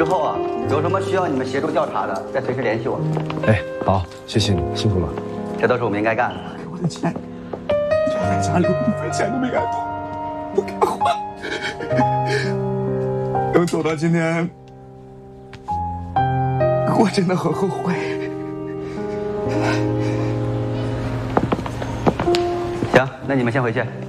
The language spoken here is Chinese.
之后啊，有什么需要你们协助调查的，再随时联系我。 哎，好，谢谢你，辛苦了。 这都是我们应该干的。 我的钱，就在家里，我一分钱都没敢动，不敢花。能走到今天，我真的很后悔。 行，那你们先回去。